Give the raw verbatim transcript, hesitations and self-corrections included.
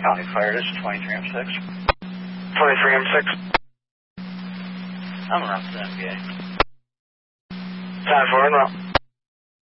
County Fire, this is twenty-three M six. twenty-three M six. I'm around to the M P A. Time for it,